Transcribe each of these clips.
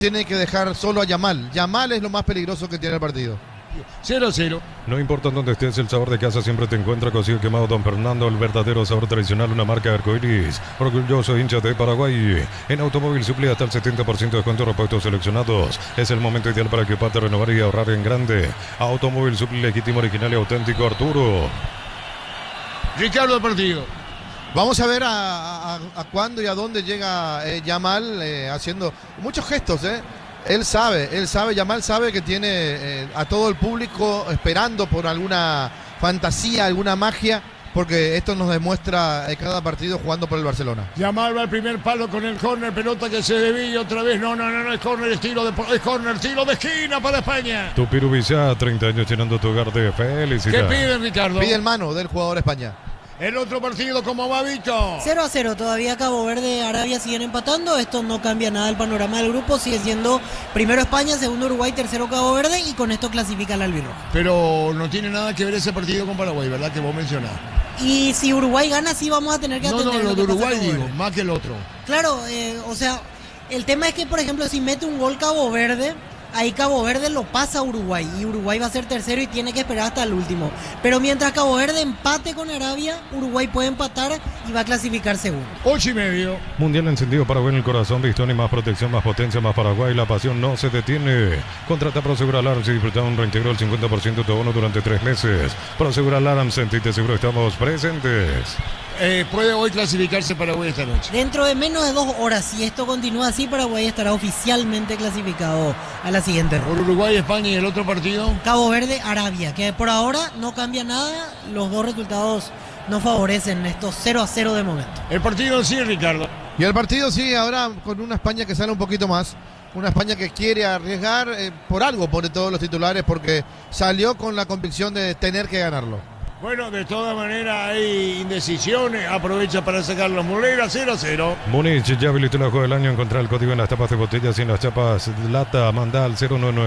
tiene que dejar solo a Yamal. Yamal es lo más peligroso que tiene el partido. 0-0. No importa dónde estés, el sabor de casa siempre te encuentra. Cocido quemado Don Fernando, el verdadero sabor tradicional, una marca arcoiris. Orgulloso hincha de Paraguay. En Automóvil Supli hasta el 70% de descuento, repuestos seleccionados. Es el momento ideal para equiparte, renovar y ahorrar en grande. Automóvil Supli, legítimo, original y auténtico. Arturo. Ricardo, el partido. Vamos a ver a cuándo y a dónde llega Yamal haciendo muchos gestos. Él sabe, Yamal sabe que tiene a todo el público esperando por alguna fantasía, alguna magia, porque esto nos demuestra cada partido jugando por el Barcelona. Yamal va al primer palo con el córner, pelota que se desvía otra vez. No, es córner, tiro de esquina para España. Tu Pirubizá, 30 años llenando tu hogar de felicidad. ¿Qué pide, Ricardo? Pide el mano del jugador España. El otro partido, ¿cómo va, Vito? 0-0, todavía Cabo Verde y Arabia siguen empatando. Esto no cambia nada el panorama del grupo. Sigue siendo primero España, segundo Uruguay, tercero Cabo Verde, y con esto clasifica al albirroja. Pero no tiene nada que ver ese partido con Paraguay, ¿verdad? Que vos mencionás. Y si Uruguay gana, sí vamos a tener que atender. No, lo de Uruguay digo, más que el otro. Claro, o sea, el tema es que, por ejemplo, si mete un gol Cabo Verde, ahí Cabo Verde lo pasa a Uruguay y Uruguay va a ser tercero y tiene que esperar hasta el último. Pero mientras Cabo Verde empate con Arabia, Uruguay puede empatar y va a clasificar segundo. 8:30. Mundial encendido, Paraguay en el corazón, Bistón y más protección, más potencia, más Paraguay. La pasión no se detiene. Contrata Prosegur Alarms y disfruta un reintegro del 50% de tu bono durante 3 meses. Prosegur Alarms, sentite seguro, estamos presentes. Puede hoy clasificarse Paraguay esta noche. Dentro de menos de 2 horas, si esto continúa así, Paraguay estará oficialmente clasificado a la siguiente ronda. Por Uruguay, España y el otro partido. Cabo Verde, Arabia, que por ahora no cambia nada. Los dos resultados no favorecen estos 0-0 de momento. El partido en sí, Ricardo. Y el partido sí, ahora con una España que sale un poquito más. Una España que quiere arriesgar por algo, pone todos los titulares, porque salió con la convicción de tener que ganarlo. Bueno, de todas maneras hay indecisiones. Aprovecha para sacar los muleras. 0-0. Múnich ya habilitó el juego del año. Encontrar el código en las tapas de botellas y en las chapas lata. Manda al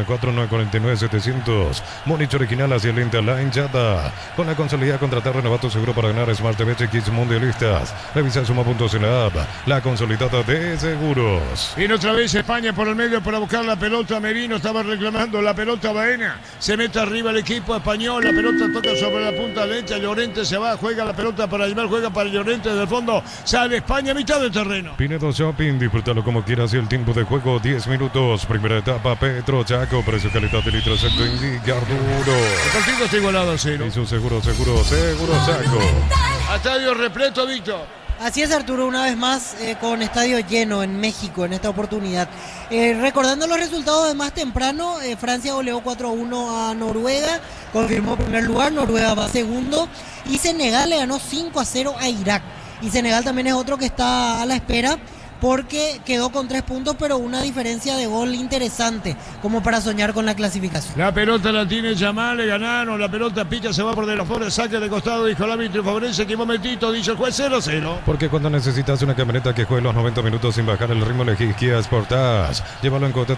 0994-949-700. Múnich original hacia el Inter, la hinchada. Con la consolidada contratar renovado seguro para ganar Smart TV X mundialistas. Revisa suma.es en la app. La consolidada de seguros. Viene otra vez España por el medio para buscar la pelota. Merino estaba reclamando la pelota. Baena se mete arriba el equipo español. La pelota toca sobre la punta derecha. Llorente se va, juega la pelota para llevar, juega para Llorente desde el fondo. Sale España a mitad del terreno. Pinedo Shopping, disfrútalo como quieras y el tiempo de juego 10 minutos. Primera etapa, Petro Chaco, precio calidad de litro exacto, indica Arturo. El partido está igualado a 0. Y su seguro Chaco. Estadio repleto, Víctor. Así es, Arturo, una vez más con estadio lleno en México en esta oportunidad. Recordando los resultados de más temprano, Francia goleó 4-1 a Noruega, confirmó primer lugar, Noruega va segundo, y Senegal le ganó 5-0 a Irak. Y Senegal también es otro que está a la espera, porque quedó con 3 puntos, pero una diferencia de gol interesante, como para soñar con la clasificación. La pelota la tiene Yamal, le ganaron, la pelota pica, se va por de los foros, saque de costado, dijo el árbitro, favorece, que momentito, dice el juez, 0-0. Porque cuando necesitas una camioneta que juegue los 90 minutos sin bajar el ritmo, elegí Kia Sportage. Llévalo en cuota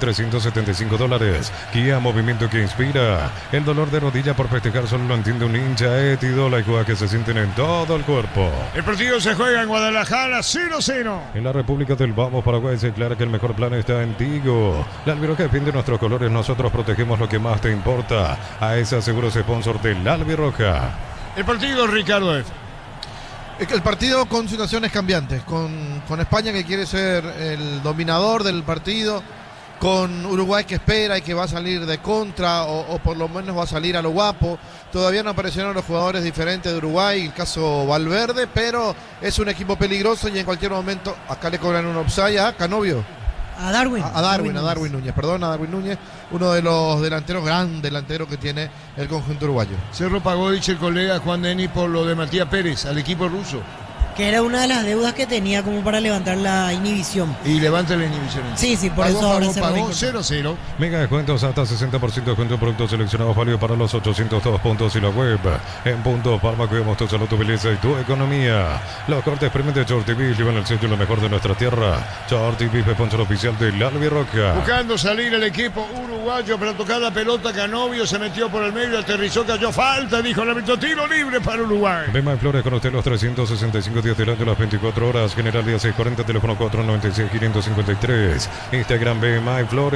$375. Kia, movimiento que inspira. El dolor de rodilla por festejar solo lo entiende un hincha Etidola y juega que se sienten en todo el cuerpo. El partido se juega en Guadalajara, 0-0. En la República del Vamos, Paraguay, se declara que el mejor plan está en Tigo. La albirroja depende de nuestros colores, nosotros protegemos lo que más te importa. A ese seguro sponsor de la albirroja. El partido, Ricardo F. El partido con situaciones cambiantes, con España que quiere ser el dominador del partido, con Uruguay que espera y que va a salir de contra o por lo menos va a salir a lo guapo. Todavía no aparecieron los jugadores diferentes de Uruguay, el caso Valverde, pero es un equipo peligroso y en cualquier momento acá le cobran un offside a Canovio. A Darwin. A Darwin Núñez, uno de los delanteros, gran delantero que tiene el conjunto uruguayo. Cerro pagó, dice el colega Juan Denis, por lo de Matías Pérez al equipo ruso. Que era una de las deudas que tenía como para levantar la inhibición. Y levanta la inhibición. Sí, por eso ahora se pagó 0-0. Mega descuentos hasta 60% de descuento en productos seleccionados válido para los 802 puntos y la web. En Punto Palma cuidamos tu salud, tu belleza y tu economía. Los cortes premium de Short TV llevan el sitio lo mejor de nuestra tierra. Short TV, sponsor oficial de la albirroja. Buscando salir el equipo uruguayo para tocar la pelota, Canovio se metió por el medio, aterrizó, cayó, falta, dijo el árbitro, tiro libre para Uruguay. Bema y Flores con usted los 365 días del año, las 24 horas. General Díaz 640, teléfono 496-553. Instagram BMI Flores.